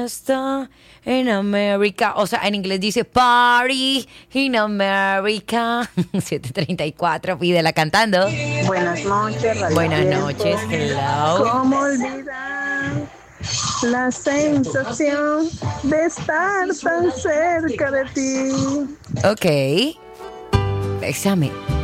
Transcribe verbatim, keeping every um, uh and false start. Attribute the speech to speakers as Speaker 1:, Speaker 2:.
Speaker 1: Está en América. O sea, en inglés dice Party in America. siete treinta y cuatro, pídela cantando.
Speaker 2: Buenas noches, Radio
Speaker 1: Buenas
Speaker 2: Tiempo.
Speaker 1: noches, hello.
Speaker 2: ¿Cómo olvidar la sensación de estar tan cerca de ti?
Speaker 1: Ok. Bésame.